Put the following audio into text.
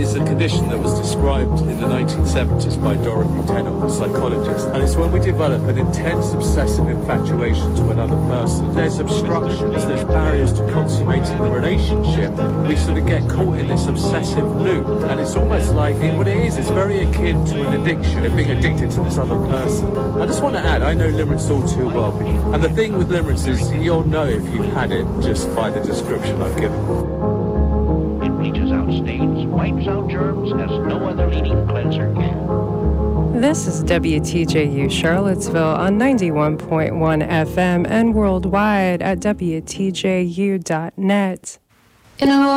is a condition that was described in the 1970s by Dorothy Tennant, a psychologist, and it's when we develop an intense obsessive infatuation to another person. There's obstructions, there's barriers to consummating the relationship. We sort of get caught in this obsessive loop, and it's almost like, what it is, it's very akin to an addiction, of being addicted to this other person. I just want to add, I know limerence all too well, and the thing with limerence is you'll know if you've had it just by the description I've given. It reaches out stains, wipes out germs as no other leading cleanser can. This is WTJU Charlottesville on 91.1 FM and worldwide at WTJU.net. In a